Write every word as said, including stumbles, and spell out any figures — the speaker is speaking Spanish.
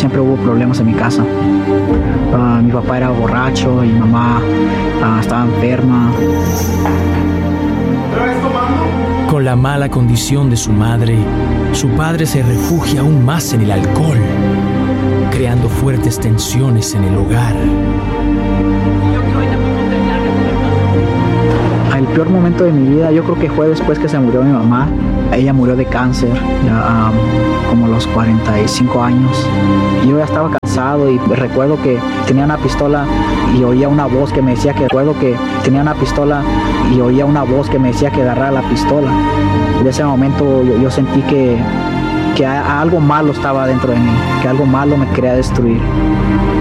siempre hubo problemas en mi casa. Uh, mi papá era borracho y mi mamá uh, estaba enferma. Con la mala condición de su madre, su padre se refugia aún más en el alcohol, creando fuertes tensiones en el hogar. El peor momento de mi vida yo creo que fue después que se murió mi mamá. Ella murió de cáncer ya, um, como a los cuarenta y cinco años. Yo ya estaba cansado y recuerdo que tenía una pistola y oía una voz que me decía que recuerdo que tenía una pistola y oía una voz que me decía que agarrara la pistola. En ese momento yo, yo sentí que, que algo malo estaba dentro de mí, que algo malo me quería destruir.